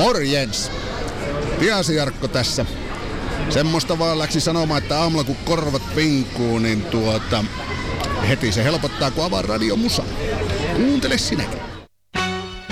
Morjens! Tiasi Jarkko tässä. Semmoista vaan läksi sanomaan, että aamulla kun korvat vinkuu, niin heti se helpottaa, kun avaa Radio Musa. Kuuntele sinäkin.